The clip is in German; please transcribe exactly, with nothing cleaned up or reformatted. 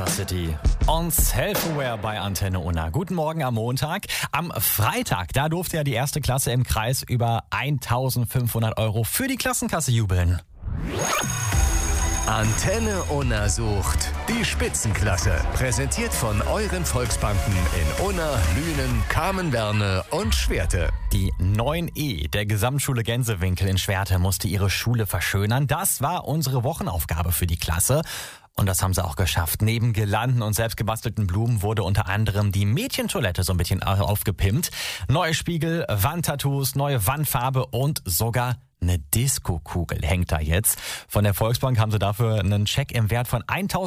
City und Self-Aware bei Antenne Unna. Guten Morgen am Montag. Am Freitag, da durfte ja die erste Klasse im Kreis über eintausendfünfhundert Euro für die Klassenkasse jubeln. Antenne Unna sucht die Spitzenklasse. Präsentiert von euren Volksbanken in Unna, Lünen, Kamenwerne und Schwerte. Die neun E der Gesamtschule Gänsewinkel in Schwerte musste ihre Schule verschönern. Das war unsere Wochenaufgabe für die Klasse. Und das haben sie auch geschafft. Neben Girlanden und selbstgebastelten Blumen wurde unter anderem die Mädchentoilette so ein bisschen aufgepimpt. Neue Spiegel, Wandtattoos, neue Wandfarbe und sogar eine Disco-Kugel hängt da jetzt. Von der Volksbank haben sie dafür einen Scheck im Wert von eintausend